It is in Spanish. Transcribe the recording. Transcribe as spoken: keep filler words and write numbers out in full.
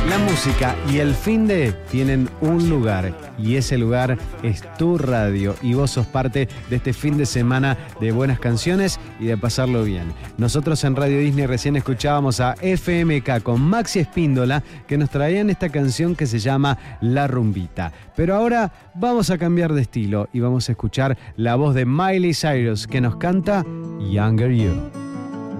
La música y el finde tienen un lugar y ese lugar es tu radio y vos sos parte de este fin de semana de buenas canciones y de pasarlo bien. Nosotros en Radio Disney recién escuchábamos a F M K con Maxi Espíndola que nos traían esta canción que se llama La Rumbita. Pero ahora vamos a cambiar de estilo y vamos a escuchar la voz de Miley Cyrus que nos canta Younger You.